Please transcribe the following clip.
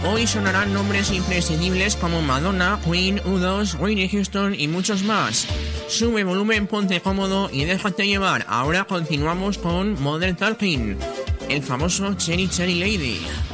Hoy sonarán nombres imprescindibles como Madonna, Queen, U2, Whitney Houston y muchos más. Sube volumen, ponte cómodo y déjate llevar. Ahora continuamos con Modern Talking, el famoso Cherry Cherry Lady.